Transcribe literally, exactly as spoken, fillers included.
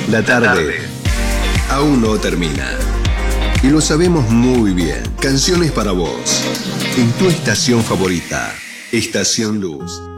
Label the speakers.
Speaker 1: La tarde aún no termina. Y lo sabemos muy bien. Canciones para vos. En tu estación favorita. Estación Luz.